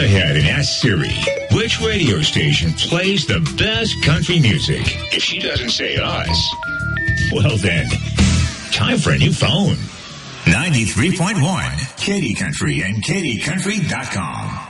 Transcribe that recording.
ahead and ask Siri, which radio station plays the best country music? If she doesn't say us, well then, time for a new phone. 93.1 Katy Country and KatyCountry.com.